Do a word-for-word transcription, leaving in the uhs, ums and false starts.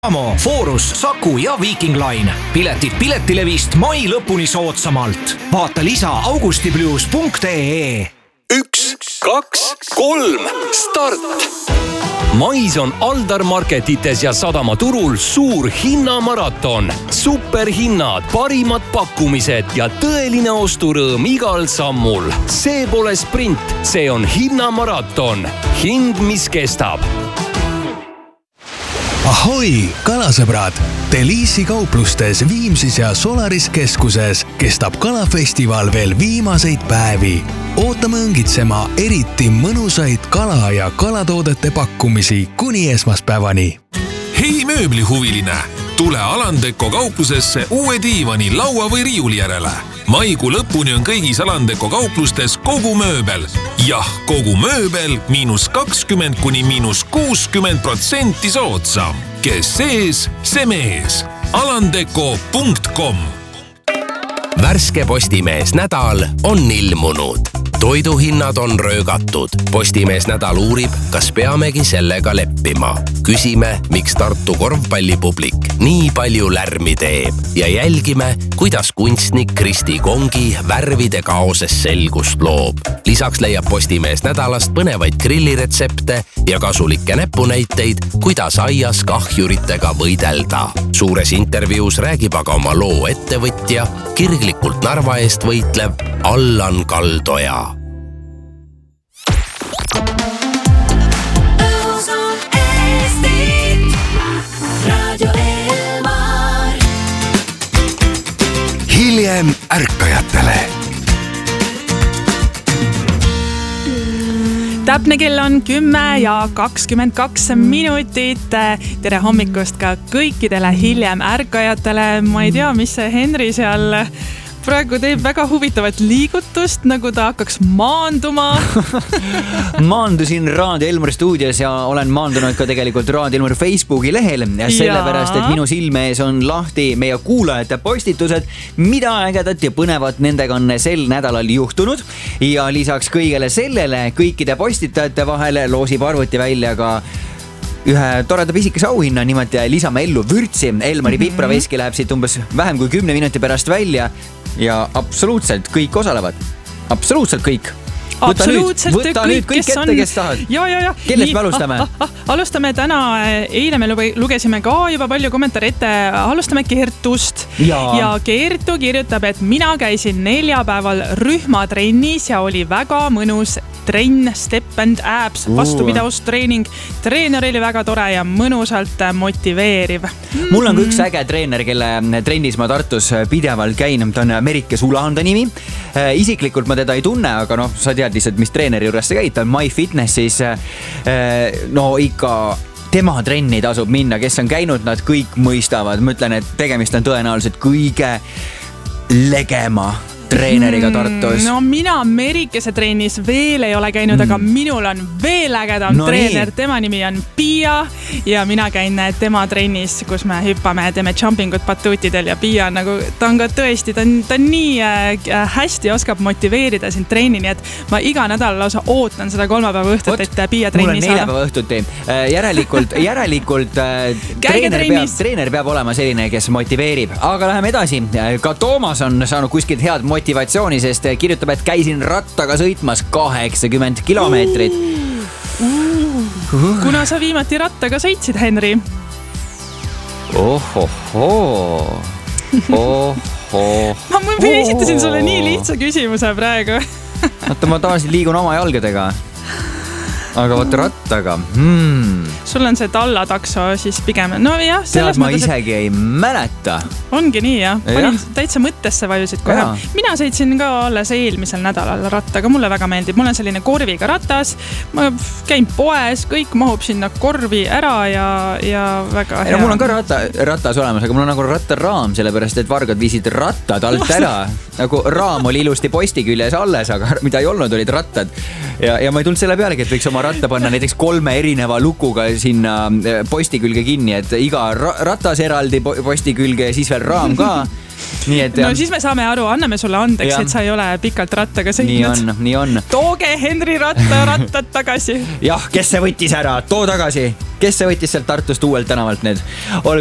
Amo, Forus, Saku ja Viking Line. Piletid Piletilevist mai lõpuni soodsamalt. Vaata lisa augustiblues punkt ee. Üks, kaks, kolm, start! Mais on Aldar Marketites ja Sadamaturul suur hinnamaraton. Superhinnad, parimad pakkumised ja tõeline osturõõm igal sammul. See pole sprint, see on hinnamaraton. Hind, mis kestab. Ahoi, kalasõbrad! Deliisi kauplustes Viimsis ja Solaris keskuses kestab kalafestival veel viimaseid päevi. Ootame õngitsema eriti mõnusaid kala- ja kalatoodete pakkumisi kuni esmaspäevani. Hei mööblihuviline! Tule Alandeko kauplusesse uue diivani, laua või riiuli järele. Maikuu lõpuni on kõigis Alandeko kauplustes kogu mööbel. Jah, kogu mööbel miinus kakskümmend kuni miinus kuuskümmend protsenti soodsam. Kes sees, see mees. alandeko punkt com. Värske Postimees nädal on ilmunud. Toiduhinnad on röögatud. Postimees nädal uurib, kas peamegi sellega leppima. Küsime, miks Tartu korvpallipublik nii palju lärmi teeb ja jälgime, kuidas kunstnik Kristi Kongi värvide kaoses selgust loob. Lisaks leiab Postimees nädalast põnevaid grilliretsepte ja kasulikke näpunäiteid, kuidas aias kahjuritega võidelda. Suures intervjuus räägib aga oma loo ettevõtja, kirglikult Narva eest võitlev Allan Kaldoja. Hiljem ärkajatele. Täpne kell on kümme ja kakskümmend kaks minutit. Tere hommikust ka kõikidele hiljem ärkajatele. Ma ei tea, mis see Henri seal praegu teeb väga huvitavat liigutust, nagu ta hakkaks maanduma. Maandusin Raadio Elmuri stuudios ja olen maandunud ka tegelikult Raadio Elmuri Facebooki lehel. Ja sellepärast, et minu silme ees on lahti meie kuulajate postitused, mida ägedat ja põnevat nendega on sel nädalal juhtunud. Ja lisaks kõigele sellele kõikide postitajate vahele loosib arvuti välja ka ühe toreda pisikese auhinna, nimelt lisame ellu vürtsi. Elmari mm-hmm. Pipraveski läheb siit umbes vähem kui kümne minuti pärast välja ja absoluutselt kõik osalevad. Absoluutselt kõik. Võta Absoluutselt nüüd, võta nüüd kõik ette, on... kes tahad. Ja, ja, ja. Kellest me alustame? Ah, ah, ah. Alustame täna, eile me lugesime ka juba palju kommentaare ette. Alustame Kertust. Ja. ja Kertu kirjutab, et mina käisin neljapäeval rühmatrennis ja oli väga mõnus trenn, step and abs, vastupidavusttreening. Treener oli väga tore ja mõnusalt motiveeriv. Mul on ka üks äge treener, kelle trennis ma Tartus pidevalt käin. Ta on Merike Sulanda nimi. Isiklikult ma teda ei tunne, aga noh, sa tead lihtsalt, mis treeneri juures sa käid. Ta on MyFitnessis. No ikka tema trenni tasub minna. Kes on käinud, nad kõik mõistavad. Ma ütlen, et tegemist on tõenäoliselt kõige legema treeneriga Tartus. No mina Merikese trennis veel ei ole käinud, mm. aga minul on veel ägedam no treener. Nii. Tema nimi on Pia ja mina käin tema trennis, kus me hüppame ja teeme jumpingut batuutidel ja Pia on nagu, ta on ka tõesti, ta on, ta on nii äh, hästi oskab motiveerida siin trenni, nii et ma iga nädal lausa ootan seda kolmapäeva õhtut, Ot, et Pia trenni saada. Mul on neljapäeva õhtuti. Järelikult, järelikult treener peab, treener peab olema selline, kes motiveerib. Aga läheme edasi. Ka Toomas on saanud kuskilt head motiveerida motivatsiooni, sest kirjutab, et käisin rattaga sõitmas kaheksakümmend kilomeetrit. Kuna sa viimati rattaga sõitsid, Henri? Ohohoo. Ohohoo. Ma esitasin sulle nii lihtsa küsimuse praegu. Oota, ma tavaliselt liigun oma jalgadega. Aga võtta rattaga. Hmm. Sul on see tallatakso siis pigem. No jah, selles Tead, ma mõttes, isegi ei mäleta. Ongi nii, jah. Panin ja. Täitsa mõttesse vajusid kohe. Ja. Mina sõitsin ka alles eelmisel nädalal rattaga. Mulle väga meeldib. Mul on selline korviga ratas. Ma käin poes, kõik mahub sinna korvi ära ja, ja väga hea. Ja mul on ka ratta, ratas olemas, aga mul on nagu rattaraam, sellepärast, et vargad viisid rattad alt ära. Nagu raam oli ilusti posti küljes alles, aga mida ei olnud, olid rattad. Ja, ja ma ei tulnud selle pealegi, et võiks oma ratta panna näiteks kolme erineva lukuga sinna posti külge kinni, et iga ratas eraldi posti külge ja siis veel raam ka. nii et no siis me saame aru, anname sulle andeks, ja. et sa ei ole pikalt rattaga sõitnud. Nii on, nii on. Tooge Henri ratta, rattad tagasi. jah, kes see võttis ära, too tagasi. Kes see võttis sealt Tartust uuelt tänavalt need?